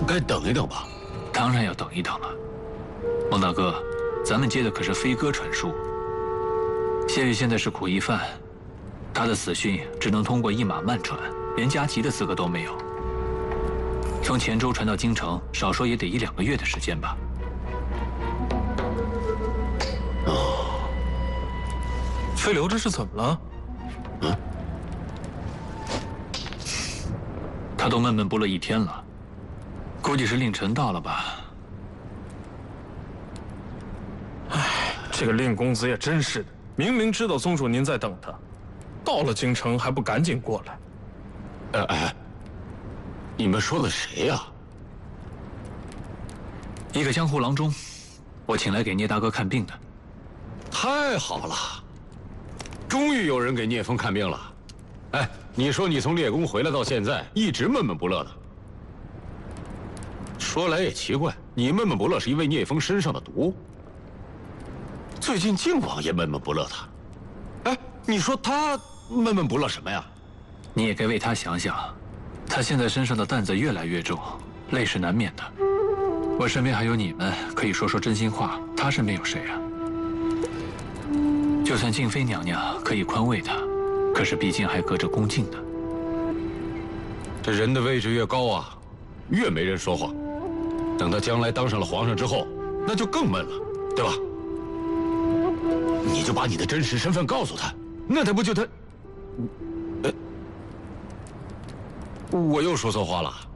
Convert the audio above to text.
该等一等吧？ 当然要等一等了。孟大哥，咱们接的可是飞鸽传书。谢玉现在是苦役犯，他的死讯只能通过一马慢传，连加急的资格都没有。从黔州传到京城，少说也得1、2个月的时间吧。 哦， 飞流这是怎么了？ 他都闷闷不乐1天了，估计是令臣到了吧。 这个令公子也真是的，明明知道宗主您在等他，到了京城还不赶紧过来？ 哎，你们说的谁呀？ 一个江湖郎中，我请来给聂大哥看病的。 太好了，终于有人给聂风看病了。哎，你说你从列宫回来到现在，一直闷闷不乐的。说来也奇怪，你闷闷不乐是因为聂风身上的毒。最近靖王爷闷闷不乐的。哎，你说他闷闷不乐什么呀？ 你也该为他想想，他现在身上的担子越来越重，累是难免的。我身边还有你们，可以说说真心话，他身边有谁啊？就算静妃娘娘可以宽慰他，可是毕竟还隔着宫禁呢。 这人的位置越高啊，越没人说话。等他将来当上了皇上之后，那就更闷了，对吧？你就把你的真实身份告诉他，那他不就他……我又说错话了。